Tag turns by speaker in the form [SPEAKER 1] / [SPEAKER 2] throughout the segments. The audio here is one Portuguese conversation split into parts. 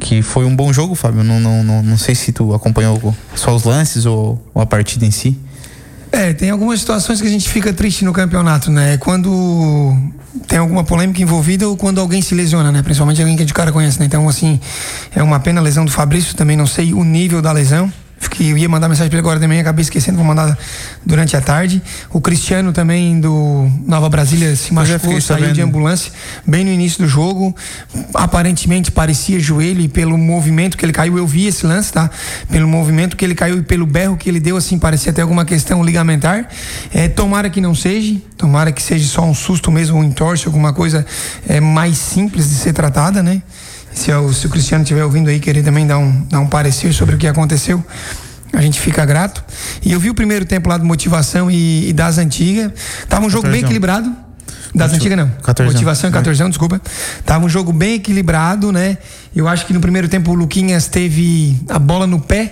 [SPEAKER 1] que foi um bom jogo, Fábio. Não sei se tu acompanhou só os lances ou a partida em si.
[SPEAKER 2] Tem algumas situações que a gente fica triste no campeonato, né? Quando tem alguma polêmica envolvida ou quando alguém se lesiona, né? Principalmente alguém que de cara conhece, né? Então, assim, é uma pena a lesão do Fabrício, também não sei o nível da lesão. Eu ia mandar mensagem pra ele agora de manhã, acabei esquecendo, vou mandar durante a tarde. O Cristiano também, do Nova Brasília, se machucou, saiu de ambulância bem no início do jogo. Aparentemente parecia joelho, e pelo movimento que ele caiu, eu vi esse lance, tá? Pelo movimento que ele caiu e pelo berro que ele deu, assim, parecia até alguma questão ligamentar. Tomara que não seja, tomara que seja só um susto mesmo, um entorse, alguma coisa mais simples de ser tratada, né? Se o Cristiano estiver ouvindo aí, querer também dar um parecer sobre o que aconteceu, a gente fica grato. E eu vi o primeiro tempo lá de Motivação e das Antigas. Tava um jogo bem equilibrado. Das Antigas não. 14. Motivação e 14, desculpa. Tava um jogo bem equilibrado, né? Eu acho que no primeiro tempo o Luquinhas teve a bola no pé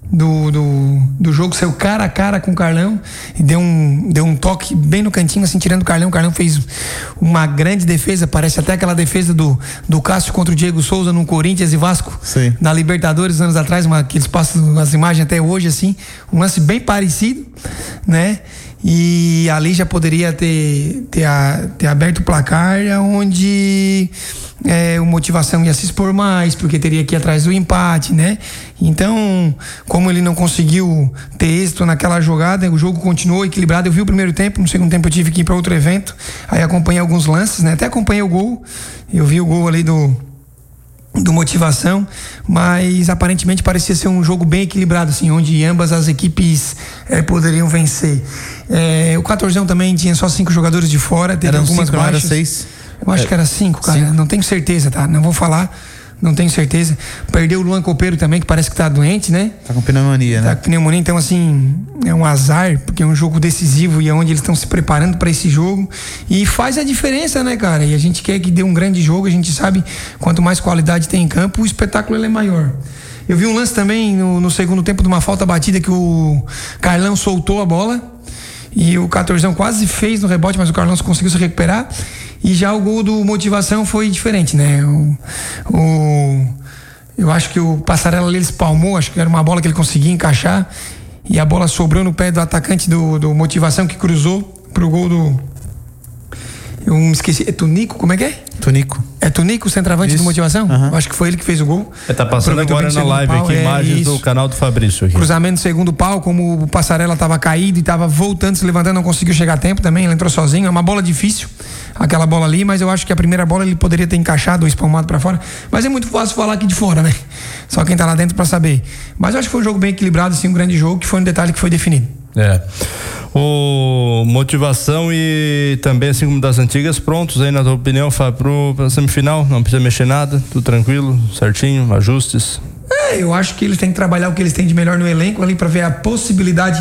[SPEAKER 2] do jogo, saiu cara a cara com o Carlão e deu um toque bem no cantinho, assim, tirando o Carlão. O Carlão fez uma grande defesa, parece até aquela defesa do Cássio contra o Diego Souza no Corinthians e Vasco. Sim. Na Libertadores anos atrás, que eles passam as imagens até hoje, assim, um lance bem parecido, né? E ali já poderia ter aberto o placar, onde o Motivação ia se expor mais, porque teria que ir atrás do empate, né? Então, como ele não conseguiu ter êxito naquela jogada, o jogo continuou equilibrado. Eu vi o primeiro tempo, no segundo tempo eu tive que ir para outro evento, aí acompanhei alguns lances, né? Até acompanhei o gol, eu vi o gol ali do Motivação, mas aparentemente parecia ser um jogo bem equilibrado, assim, onde ambas as equipes poderiam vencer. O 14 também tinha só 5 jogadores de fora, teve
[SPEAKER 1] eram
[SPEAKER 2] algumas
[SPEAKER 1] 5,
[SPEAKER 2] baixas.
[SPEAKER 1] Não era 6?
[SPEAKER 2] Eu acho que era 5, cara. 5. Não tenho certeza, tá? Não vou falar. Não tenho certeza. Perdeu o Luan Copeiro também, que parece que tá doente, né?
[SPEAKER 1] Tá com pneumonia, né?
[SPEAKER 2] Tá com pneumonia, então, assim, é um azar, porque é um jogo decisivo e é onde eles estão se preparando para esse jogo. E faz a diferença, né, cara? E a gente quer que dê um grande jogo, a gente sabe quanto mais qualidade tem em campo, o espetáculo ele é maior. Eu vi um lance também no segundo tempo de uma falta batida que o Carlão soltou a bola e o 14 quase fez no rebote, mas o Carlão conseguiu se recuperar. E já o gol do Motivação foi diferente, né? Eu acho que o Passarella ali ele espalmou, acho que era uma bola que ele conseguia encaixar e a bola sobrou no pé do atacante do Motivação, que cruzou pro gol do... Eu me esqueci, é Tunico? Como é que é?
[SPEAKER 1] Tunico.
[SPEAKER 2] É Tunico, o centroavante do Motivação? Eu acho que foi ele que fez o gol.
[SPEAKER 3] Tá passando agora na live aqui, imagens do canal do Fabrício aqui.
[SPEAKER 2] Cruzamento no segundo pau, como o Passarella tava caído e tava voltando, se levantando, não conseguiu chegar a tempo também, ele entrou sozinho, é uma bola difícil, aquela bola ali, mas eu acho que a primeira bola ele poderia ter encaixado ou espalmado pra fora, mas é muito fácil falar aqui de fora, né? Só quem tá lá dentro pra saber. Mas eu acho que foi um jogo bem equilibrado, assim, um grande jogo, que foi um detalhe que foi definido.
[SPEAKER 3] O Motivação e também, assim como das Antigas, prontos aí, na tua opinião, Fábio, pra semifinal? Não precisa mexer nada, tudo tranquilo, certinho, ajustes?
[SPEAKER 2] Eu acho que eles têm que trabalhar o que eles têm de melhor no elenco ali pra ver a possibilidade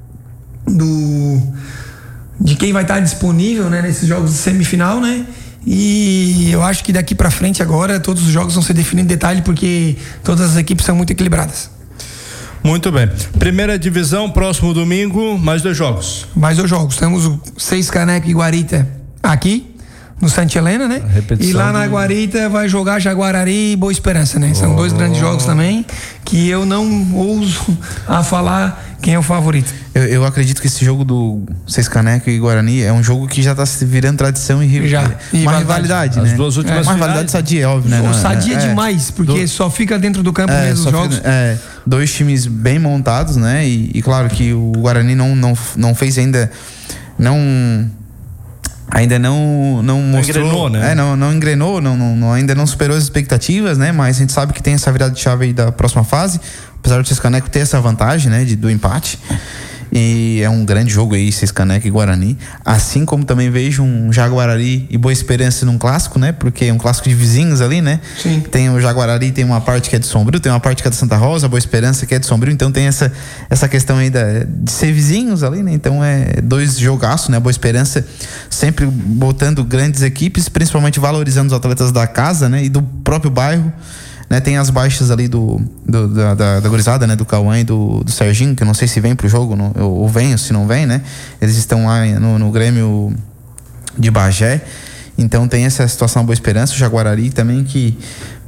[SPEAKER 2] de quem vai estar disponível, né, nesses jogos de semifinal, né? E eu acho que daqui pra frente agora todos os jogos vão ser definidos em detalhe, porque todas as equipes são muito equilibradas.
[SPEAKER 3] Muito bem. Primeira divisão, próximo domingo, mais 2 jogos.
[SPEAKER 2] Mais 2 jogos. Temos o 6 Caneca e Guarita aqui, no Santa Helena, né? E lá na Guarita vai jogar Jaguarari e Boa Esperança, né? São 2 grandes jogos também, que eu não ouso a falar quem é o favorito.
[SPEAKER 1] Eu acredito que esse jogo do 6 Caneca e Guarani é um jogo que já tá se virando tradição e uma rivalidade, né?
[SPEAKER 3] As 2 últimas
[SPEAKER 1] uma rivalidade sadia, óbvio, né?
[SPEAKER 2] Sadia demais, porque só fica dentro do campo mesmo os jogos.
[SPEAKER 1] 2 times bem montados, né? E claro que o Guarani não fez ainda, ainda não mostrou, engrenou, né? Não engrenou, ainda não superou as expectativas, né? Mas a gente sabe que tem essa virada de chave aí da próxima fase, apesar do 6 Caneca ter essa vantagem, né? Do empate. E é um grande jogo aí, 6 Caneca e Guarani. Assim como também vejo um Jaguarari e Boa Esperança num clássico, né? Porque é um clássico de vizinhos ali, né?
[SPEAKER 2] Sim.
[SPEAKER 1] Tem o Jaguarari, tem uma parte que é de Sombrio, tem uma parte que é de Santa Rosa, a Boa Esperança que é de Sombrio. Então tem essa questão aí de ser vizinhos ali, né? Então é 2 jogaços, né? A Boa Esperança sempre botando grandes equipes, principalmente valorizando os atletas da casa, né? E do próprio bairro. Né, tem as baixas ali da gurizada, né? Do Cauã e do Serginho, que eu não sei se vem pro jogo ou vem, ou se não vem, né? Eles estão lá no Grêmio de Bagé. Então tem essa situação Boa Esperança, o Jaguarari também, que